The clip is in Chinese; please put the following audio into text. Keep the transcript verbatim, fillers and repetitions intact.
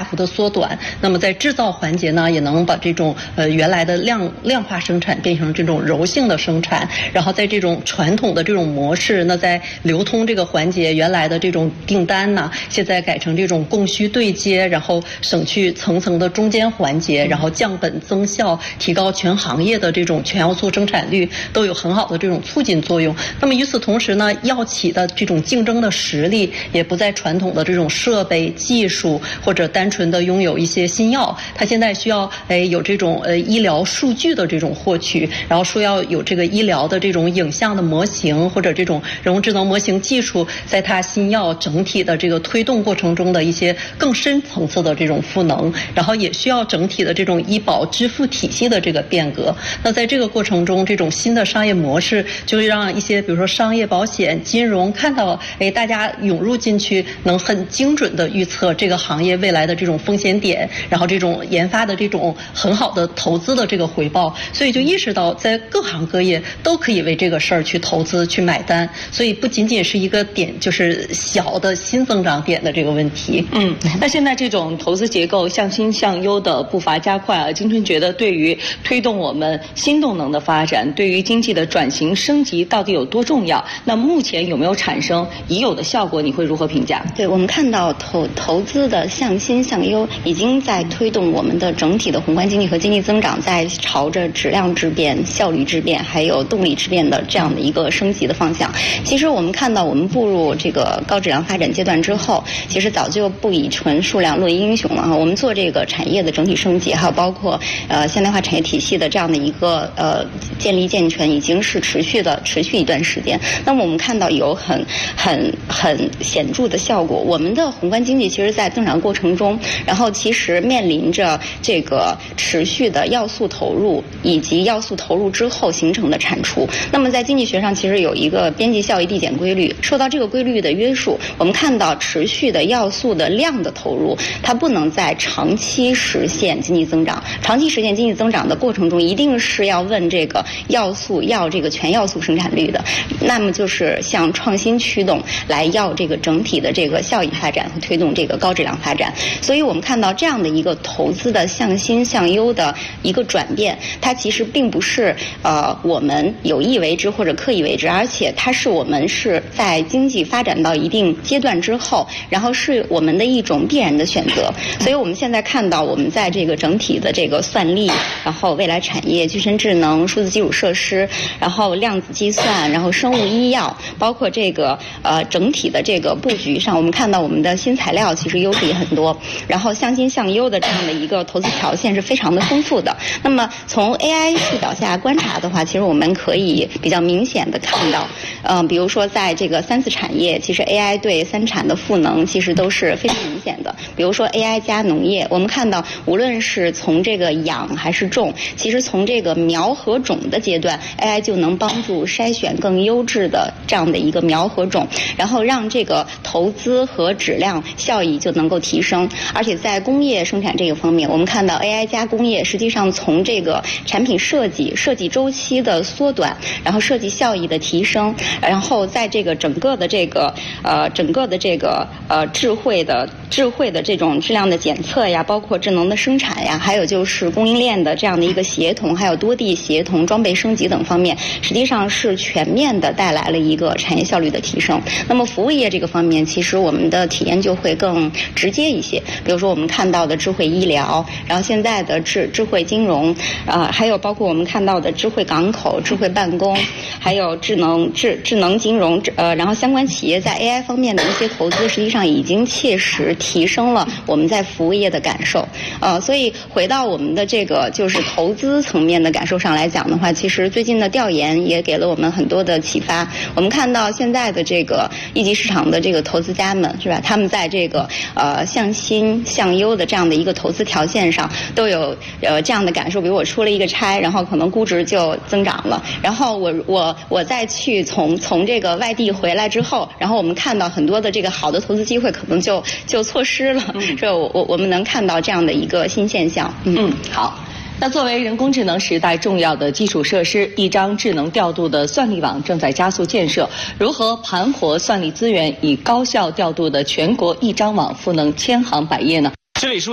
幅的缩短。那么在制造环节呢，也能把这种呃原来的量量化生产变成这种柔性的生产。然后在这种传统的这种模式，那在流通这个环节，原来的这种订单呢，现在改成这种供需对接，然后省去层层的中间环节，然后降本增效，提高全行业的这种全要素生产率，都有很好的这种促进作用。那么与此同时呢，药企的这种竞争的实力也不在传统的这种设备技术或者单纯的拥有一些新药，它现在需要哎有这种呃医疗数据的这种获取，然后说要有这个医疗的这种影像的模型或者这种人工智能模型技术，在它新药整体的这个推动过程中的一些更深层次的这种赋能，然后也需要整体的这种医保支付体系的这个变革。那在这个过程中，这种新的商业模式就会让一些比如说商业保险、金融看到，哎，大家涌入进去，能很精准的预测这个行业未来的这种风险点，然后这种研发的这种很好的投资的这个回报，所以就意识到在各行各业都可以为这个事儿去投资去买单，所以不仅仅是一个点，就是小的新增长点的这个问题。 嗯，那现在这种投资结构向新向优的步伐加快啊，金春觉得对于推动我们新动能的发展，对于经济的转型升级到底有多重要？那目前有没有产生已有的效果？你会如何评价？ 对，我们看到投投资的向新向优已经在推动我们的整体的宏观经济和经济增长，在朝着质量质变、效率质变还有动力质变的这样的一个升级的方向。其实我们看到，我们步入这个高质量发展阶段之后，其实早就不以纯数量论英雄了哈。我们做这个产业的整体升级，还有包括呃现代化产业体系的这样的一个呃建立健全，已经是持续的持续一段时间。那么我们看到有很很很显著的效果。我们的宏观经济其实在增长过程中，然后其实面临着这个持续的要素投入以及要素投入之后形成的产出。那么在经济学上其实有一个边际效益递减规律，受到这个规律的约束，我们看到持续的要素的量的投入，它不能在长期实现经济增长。长期实现经济增长的过程中，一定是要问这个要素要这个全要素生产率的，那么就是向创新驱动来要这个整体的这个效益发展和推动这个高质量发展。所以我们看到这样的一个投资的向新向优的一个转变，它其实并不是呃我们有意为之或者刻意为之，而且它是我们是在经济发展到一定阶段之后，然后是我们的一种必然的选择。所以我们现在看到，我们在这个整体的这个算力，然后未来产业、具身智能、数字基础设施，然后量子计算，然后生物医药，包括这个呃整体的这个布局上，我们看到我们的新材料其实优势也很多，然后向新向优的这样的一个投资条件是非常的丰富的。那么从 A I 视角下观察的话，其实我们可以比较明显的看到，嗯、呃，比如说在这个三次产业，其实 A I 对三产的赋能其实都是非常明显的。比如说 A I 加农业，我们看到无论是从这个养还是种，其实从这个苗和种的阶段 ，A I 就能帮助筛选更优质的这样的一个苗和种，然后让这个投资和质量效益就能够提升。而且在工业生产这个方面，我们看到 A I 加工业实际上从这个产品设计、设计周期的缩短，然后设计效益的提升，然后在这个整个的这个呃整个的这个呃智慧的智慧的这种质量的检测呀，包括智能的生产呀，还有就是供应链的这样的一个协同，还有多地协同、装备升级等方面，实际上是全面的带来了一个产业效率的提升。那么服务业这个方面，其实我们的体验就会更直接一些。比如说我们看到的智慧医疗，然后现在的智智慧金融，呃，还有包括我们看到的智慧港口、智慧办公，还有智能智智能金融，呃，然后相关企业在 A I 方面的一些投资，实际上已经切实提升了我们在服务业的感受。呃，所以回到我们的这个就是投资层面的感受上来讲的话，其实最近的调研也给了我们很多的启发。我们看到现在的这个一级市场的这个投资家们，是吧？他们在这个呃向新向优的这样的一个投资条件上都有呃这样的感受。比如我出了一个差，然后可能估值就增长了，然后我我我再去从从这个外地回来之后，然后我们看到很多的这个好的投资机会可能就就错失了。嗯、这我我我们能看到这样的一个新现象。 嗯，嗯好。那作为人工智能时代重要的基础设施，一张智能调度的算力网正在加速建设。如何盘活算力资源，以高效调度的全国一张网赋能千行百业呢？ 这里是